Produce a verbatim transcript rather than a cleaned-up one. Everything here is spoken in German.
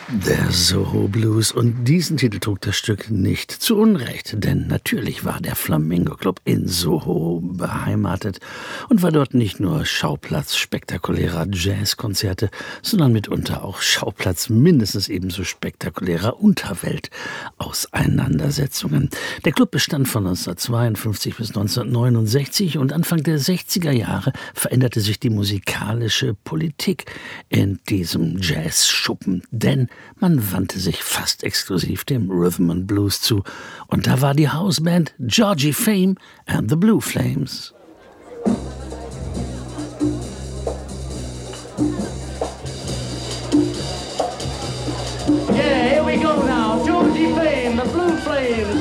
Der Soho Blues, und diesen Titel trug das Stück nicht zu Unrecht, denn natürlich war der Flamingo Club in Soho beheimatet und war dort nicht nur Schauplatz spektakulärer Jazzkonzerte, sondern mitunter auch Schauplatz mindestens ebenso spektakulärer Unterweltauseinandersetzungen. Der Club bestand von neunzehnhundertzweiundfünfzig bis neunzehnhundertneunundsechzig und Anfang der sechziger Jahre veränderte sich die musikalische Politik in diesem Jazzschuppen, denn man wandte sich fast exklusiv dem Rhythm and Blues zu. Und da war die Hausband Georgie Fame and the Blue Flames. Yeah, here we go now. Georgie Fame, the Blue Flames.